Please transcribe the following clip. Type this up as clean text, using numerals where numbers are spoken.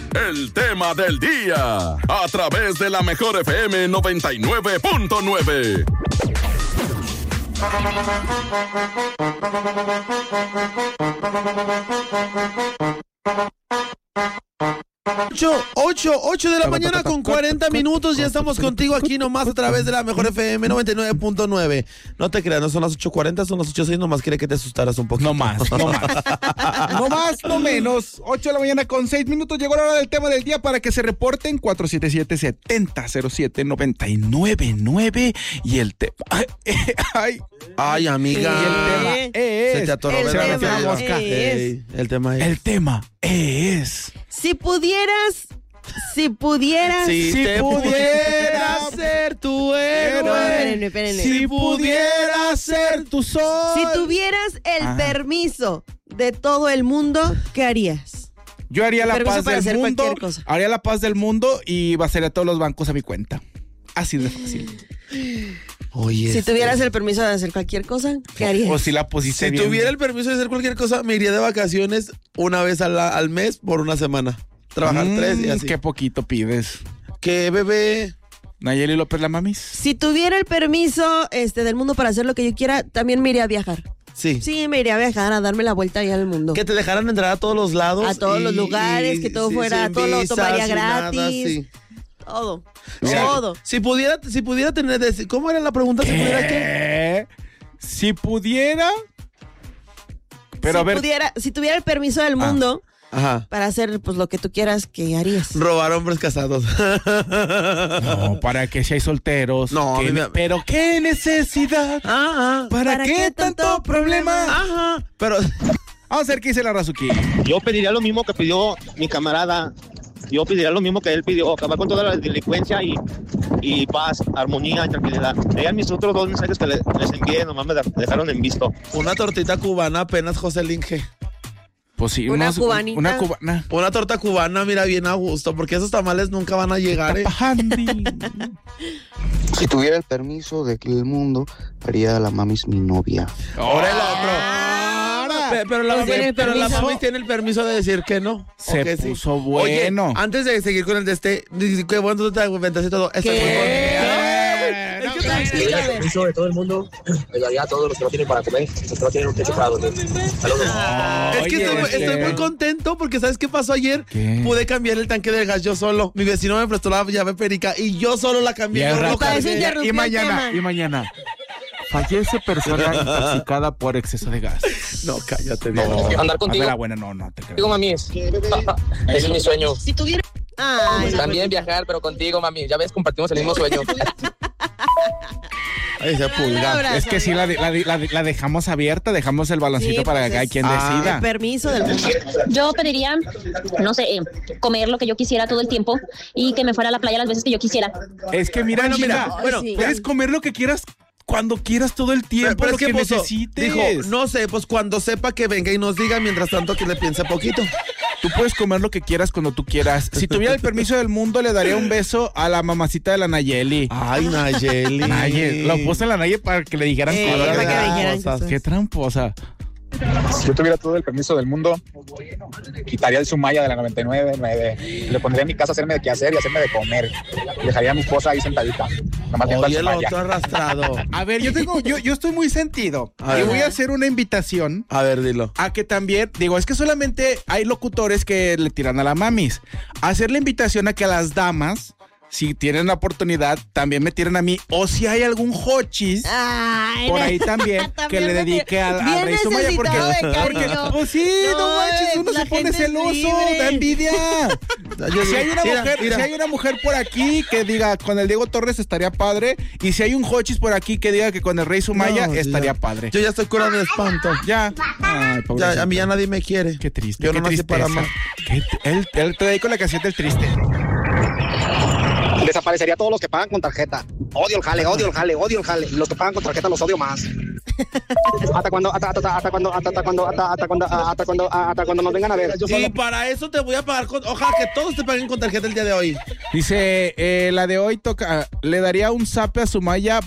el tema del día, a través de la Mejor FM 99.9. 8 de la mañana con 40 minutos. Ya estamos contigo aquí nomás a través de la Mejor FM 99.9. No te creas, no son las 8:40, son las 8:06. Nomás quiere que te asustaras un poquito. No más. No más, no menos. 8 de la mañana con 6 minutos. Llegó la hora del tema del día para que se reporten. 477-7007-999. Y el tema... Ay, amiga. Y el tema es... Se te atoró el tema es... El tema es... Si pudieras Si te pudiera ser tu héroe. Espérenme. Si pudiera ser tu sol. Si tuvieras el permiso de todo el mundo, ¿qué harías? Yo haría la Permiso paz para del hacer mundo. cualquier cosa. Haría la paz del mundo y vaciaría todos los bancos a mi cuenta. Así de fácil. Oye, Si tuvieras el permiso de hacer cualquier cosa, ¿qué harías? O si la pusiste si bien. tuviera el permiso de hacer cualquier cosa, me iría de vacaciones una vez al mes por una semana. Trabajar 3 y así. Qué poquito pides. ¿Qué, bebé? Nayeli López la mamis. Si tuviera el permiso del mundo para hacer lo que yo quiera, también me iría a viajar. Sí. Sí, me iría a viajar, a darme la vuelta ahí al mundo. Que te dejaran entrar a todos los lados. A todos los lugares, que todo fuera, sin todo lo visas, tomaría sin nada, gratis. sí. Todo. Sí. Todo. Si pudiera tener... ¿Cómo era la pregunta? ¿Si pudiera qué? Si pudiera... Pero Si tuviera el permiso del mundo Ajá. para hacer pues lo que tú quieras, ¿qué harías? Robar hombres casados. No, para que seáis solteros. No, pero qué necesidad. ¿Para qué tanto problema? Ajá. Pero... Vamos a ver qué dice la Razuki. Yo pediría lo mismo que pidió mi camarada. Yo pediría lo mismo que él pidió, acabar con toda la delincuencia y paz, armonía y tranquilidad. Vean mis otros 2 mensajes que les envié, nomás me dejaron en visto. Una tortita cubana apenas, José Linge. Pues sí, Una cubanita. Una cubana. Una torta cubana, mira, bien a gusto, porque esos tamales nunca van a llegar, Si tuviera el permiso del mundo, haría a la mamis mi novia. Ahora el otro. Pero la mami tiene el permiso de decir que no. Se puso bueno. Oye, antes de seguir con el de qué bueno tú te inventaste todo. Si tuviera el permiso de todo el mundo, ayudaría a todos los que no tienen para comer, los que no tienen un techo para dormir. Saludos. Es que estoy muy contento porque ¿sabes qué pasó ayer? ¿Qué? Pude cambiar el tanque de gas yo solo. Mi vecino me prestó la llave perica y yo solo la cambié. Y mañana. Fallece persona intoxicada por exceso de gas. No, cállate. No. Andar contigo. A ver, la buena, no te creo. Digo, mami, ese es mi sueño. Si tuviera... Ay, También viajar, pero contigo, mami. Ya ves, compartimos el mismo sueño. Ahí se pulga. Es que sí, la dejamos abierta, dejamos el baloncito para que cada quien decida. El permiso del mundo. Yo pediría, no sé, comer lo que yo quisiera todo el tiempo y que me fuera a la playa las veces que yo quisiera. Es que mira, sí. puedes comer lo que quieras cuando quieras todo el tiempo, pero lo es que que Pozo necesites. dijo, no sé, pues cuando sepa que venga y nos diga, mientras tanto que le piense poquito. Tú puedes comer lo que quieras cuando tú quieras. Si tuviera el permiso del mundo, le daría un beso a la mamacita de la Nayeli. Ay, Nayeli. Lo puse en la Nayeli para que le dijeran para que le dijeran cosas. Qué tramposa. Si yo tuviera todo el permiso del mundo, quitaría el Sumaya de la 99, le pondría en mi casa a hacerme de qué hacer y hacerme de comer. Y dejaría a mi esposa ahí sentadita. Nomás viendo al Oye, el Sumaya. otro arrastrado. A ver, yo estoy muy sentido. A Y ver. voy a hacer una invitación A ver, dilo. a que también, es que solamente hay locutores que le tiran a la mamis. Hacer la invitación a que las damas, si tienen la oportunidad, también me tiren a mí. O si hay algún hochis por ahí también que le dedique al Rey Sumaya. Porque pues sí, no manches, uno se pone celoso, da envidia. Si hay una mujer por aquí que diga con el Diego Torres estaría padre. Y si hay un hochis por aquí que diga que con el Rey Sumaya estaría padre. Yo ya estoy curado de espanto. Ya. Ay, Ya, a mí ya nadie me quiere. Qué triste. Yo qué no nací tristeza. para amar. Él te dedico la canción del triste. Desaparecería a todos los que pagan con tarjeta. Odio el jale. Los que pagan con tarjeta los odio más. Hasta cuando nos vengan a ver. Y para eso te voy a pagar ojalá que todos te paguen con tarjeta el día de hoy. Dice, la de hoy toca, le daría un zape a Sumaya